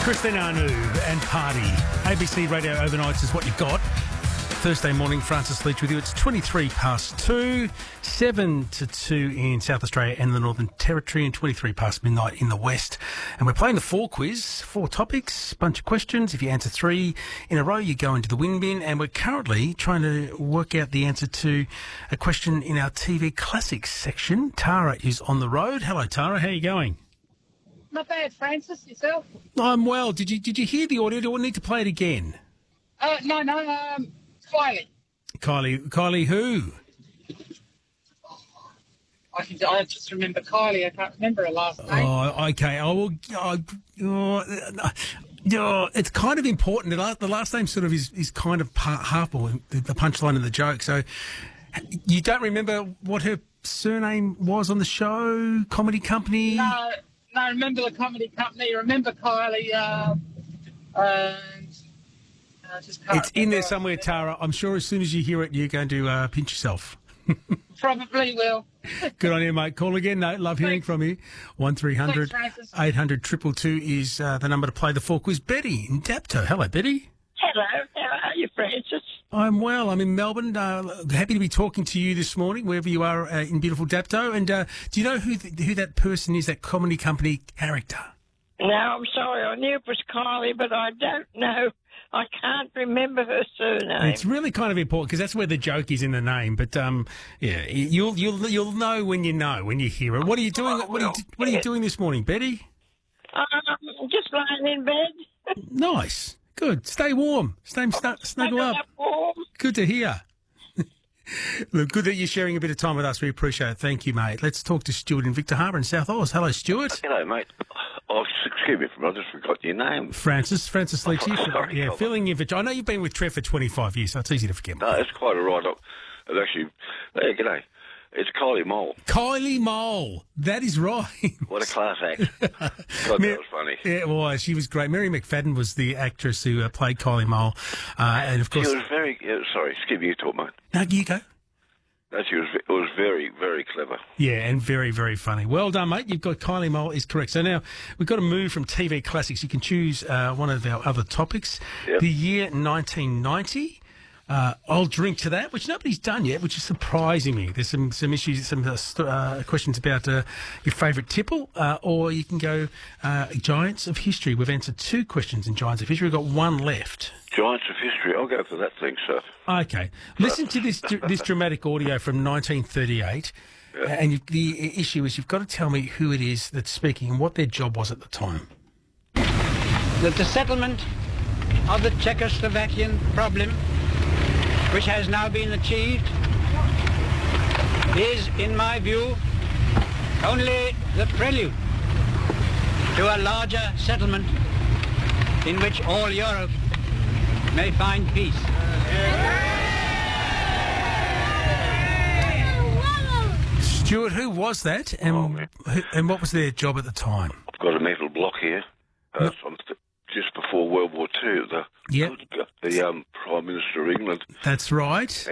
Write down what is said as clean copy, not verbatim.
Christina Anu and Party. ABC Radio Overnights is what you got. Thursday morning, Francis Leach with you. It's 23 past 2, 7 to 2 in South Australia and the Northern Territory, and 23 past midnight in the West. And we're playing the 4 quiz, 4 topics, bunch of questions. If you answer 3 in a row, you go into the win bin. And we're currently trying to work out the answer to a question in our TV Classics section. Tara is on the road. Hello, Tara. How are you going? Not bad, Francis. Yourself? I'm well. Did you hear the audio? Do I need to play it again? No. Kylie. Kylie who? I just remember Kylie. I can't remember her last name. Oh, okay. It's kind of important. The last name sort of is kind of half or the punchline of the joke. So you don't remember what her surname was on the show? Comedy Company? No, I remember the Comedy Company. I remember Kylie. It's in there somewhere, Tara. I'm sure as soon as you hear it, you're going to pinch yourself. Probably will. Good on you, mate. Call again. No, love hearing from you. 1300 800 222 is the number to play the 4 quiz. Betty in Dapto. Hello, Betty. Hello, how are you, Francis? I'm well. I'm in Melbourne. Happy to be talking to you this morning, wherever you are in beautiful Dapto. And do you know who that person is, that Comedy Company character? No, I'm sorry. I knew it was Kylie, but I don't know. I can't remember her surname. It's really kind of important because that's where the joke is in the name. But yeah, you'll know when you hear it. What are you doing? What are you doing this morning, Betty? Just lying in bed. Nice, good. Stay warm. Snuggle up. Warm. Good to hear. Look, good that you're sharing a bit of time with us. We appreciate it. Thank you, mate. Let's talk to Stuart in Victor Harbour in South Oz. Hello, Stuart. Hello, mate. Oh, excuse me, I just forgot your name. Francis Leach. Sorry. Yeah, filling in for... I know you've been with Trev for 25 years, so it's easy to forget. No, it's quite all right. It's actually... Hey, g'day. It's Kylie Mole. Kylie Mole. That is right. What a class act. God, that was funny. Yeah, it was. She was great. Mary McFadden was the actress who played Kylie Mole. And, of course... She was very... sorry, excuse me, you talk, mate. No, you go. No, it was very, very clever. Yeah, and very, very funny. Well done, mate. You've got Kylie Mole is correct. So now we've got to move from TV Classics. You can choose one of our other topics. Yep. The year 1990. I'll drink to that, which nobody's done yet, which is surprising me. There's some issues, some questions about your favourite tipple, or you can go Giants of History. We've answered 2 questions in Giants of History. We've got 1 left. Giants of History. I'll go for that thing, sir. Okay. Listen to this dramatic audio from 1938. Yeah. And the issue is you've got to tell me who it is that's speaking and what their job was at the time. That the settlement of the Czechoslovakian problem, which has now been achieved, is, in my view, only the prelude to a larger settlement in which all Europe may find peace. Stuart, who was that, and what was their job at the time? I've got a metal block here. Just before World War II, the Prime Minister of England. That's right.